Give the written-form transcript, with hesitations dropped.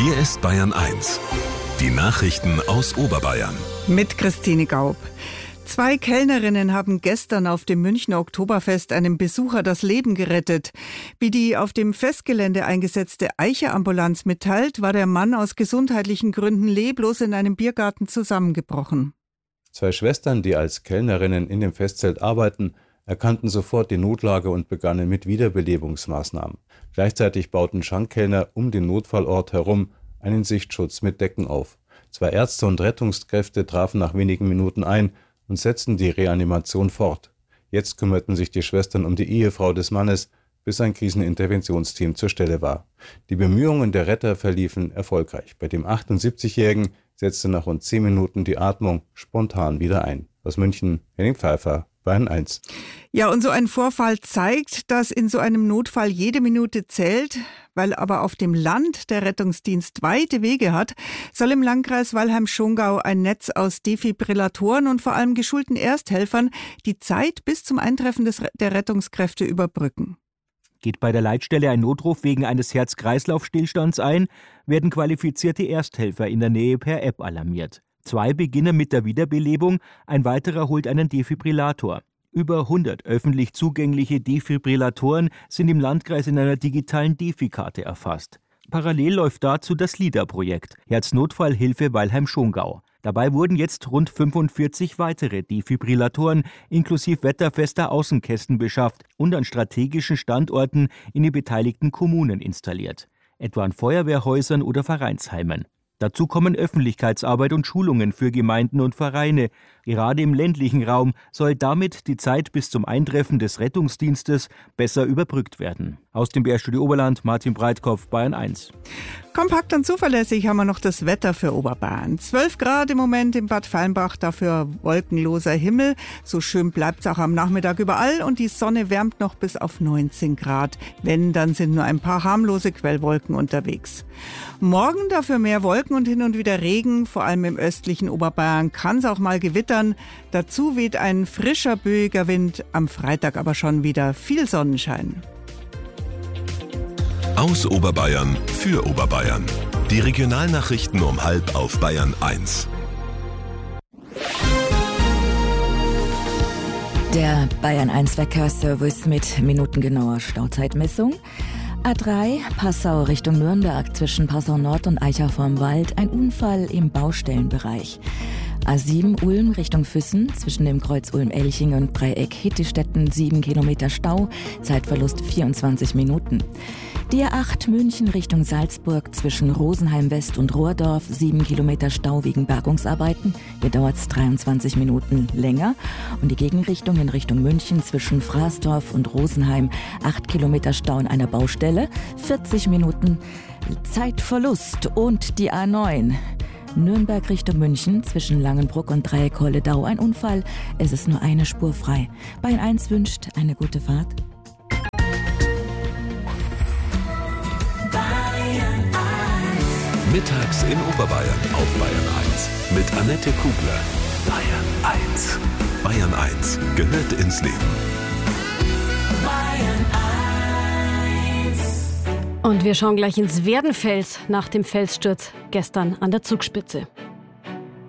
Hier ist Bayern 1. Die Nachrichten aus Oberbayern. Mit Christine Gaub. 2 Kellnerinnen haben gestern auf dem Münchner Oktoberfest einem Besucher das Leben gerettet. Wie die auf dem Festgelände eingesetzte Eicher-Ambulanz mitteilt, war der Mann aus gesundheitlichen Gründen leblos in einem Biergarten zusammengebrochen. 2 Schwestern, die als Kellnerinnen in dem Festzelt arbeiten, erkannten sofort die Notlage und begannen mit Wiederbelebungsmaßnahmen. Gleichzeitig bauten Schankkellner um den Notfallort herum einen Sichtschutz mit Decken auf. 2 Ärzte und Rettungskräfte trafen nach wenigen Minuten ein und setzten die Reanimation fort. Jetzt kümmerten sich die Schwestern um die Ehefrau des Mannes, bis ein Kriseninterventionsteam zur Stelle war. Die Bemühungen der Retter verliefen erfolgreich. Bei dem 78-Jährigen setzte nach rund 10 Minuten die Atmung spontan wieder ein. Aus München, Henning Pfeiffer, Bayern 1. Ja, und so ein Vorfall zeigt, dass in so einem Notfall jede Minute zählt. Weil aber auf dem Land der Rettungsdienst weite Wege hat, soll im Landkreis Weilheim-Schongau ein Netz aus Defibrillatoren und vor allem geschulten Ersthelfern die Zeit bis zum Eintreffen der Rettungskräfte überbrücken. Geht bei der Leitstelle ein Notruf wegen eines Herz-Kreislauf-Stillstands ein, werden qualifizierte Ersthelfer in der Nähe per App alarmiert. 2 beginnen mit der Wiederbelebung, ein weiterer holt einen Defibrillator. Über 100 öffentlich zugängliche Defibrillatoren sind im Landkreis in einer digitalen Defi-Karte erfasst. Parallel läuft dazu das LIDA-Projekt, Herznotfallhilfe Weilheim-Schongau. Dabei wurden jetzt rund 45 weitere Defibrillatoren inklusive wetterfester Außenkästen beschafft und an strategischen Standorten in den beteiligten Kommunen installiert, etwa an Feuerwehrhäusern oder Vereinsheimen. Dazu kommen Öffentlichkeitsarbeit und Schulungen für Gemeinden und Vereine. Gerade im ländlichen Raum soll damit die Zeit bis zum Eintreffen des Rettungsdienstes besser überbrückt werden. Aus dem BR-Studio Oberland, Martin Breitkopf, Bayern 1. Kompakt und zuverlässig haben wir noch das Wetter für Oberbayern. 12 Grad im Moment in Bad Fallenbach, dafür wolkenloser Himmel. So schön bleibt es auch am Nachmittag überall und die Sonne wärmt noch bis auf 19 Grad. Wenn, dann sind nur ein paar harmlose Quellwolken unterwegs. Morgen dafür mehr Wolken und hin und wieder Regen. Vor allem im östlichen Oberbayern kann es auch mal gewittern. Dazu weht ein frischer, böiger Wind. Am Freitag aber schon wieder viel Sonnenschein. Aus Oberbayern für Oberbayern. Die Regionalnachrichten um 12:30 auf Bayern 1. Der Bayern 1 Verkehrsservice mit minutengenauer Stauzeitmessung. A3 Passau Richtung Nürnberg zwischen Passau Nord und Eicher vorm Wald. Ein Unfall im Baustellenbereich. A7 Ulm Richtung Füssen zwischen dem Kreuz Ulm-Elching und Dreieck Hittestetten 7 Kilometer Stau, Zeitverlust 24 Minuten. Die A8 München Richtung Salzburg zwischen Rosenheim West und Rohrdorf 7 Kilometer Stau wegen Bergungsarbeiten. Hier dauert es 23 Minuten länger. Und die Gegenrichtung in Richtung München zwischen Fraßdorf und Rosenheim 8 Kilometer Stau in einer Baustelle, 40 Minuten Zeitverlust. Und die A9 Nürnberg Richtung München zwischen Langenbruck und Dreieck Holledau ein Unfall. Es ist nur eine Spur frei. Bayern 1 wünscht eine gute Fahrt. Mittags in Oberbayern auf Bayern 1 mit Annette Kugler. Bayern 1. Bayern 1 gehört ins Leben. Bayern 1. Und wir schauen gleich ins Werdenfels nach dem Felssturz gestern an der Zugspitze.